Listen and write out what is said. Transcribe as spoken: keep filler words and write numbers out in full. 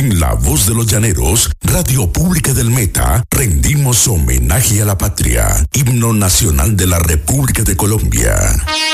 En La Voz de los Llaneros, Radio Pública del Meta, rendimos homenaje a la patria, himno nacional de la República de Colombia.